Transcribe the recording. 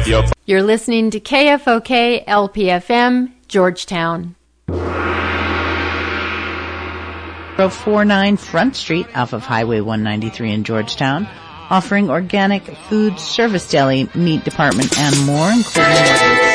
You're listening to KFOK LPFM, Georgetown. 049 Front Street off of Highway 193 in Georgetown, offering organic food service deli, meat department, and more, including